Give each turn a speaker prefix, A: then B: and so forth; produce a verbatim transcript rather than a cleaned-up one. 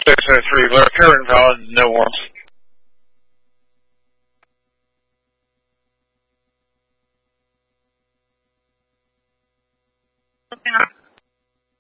A: six oh three, repair invalid, no warrants.
B: Okay.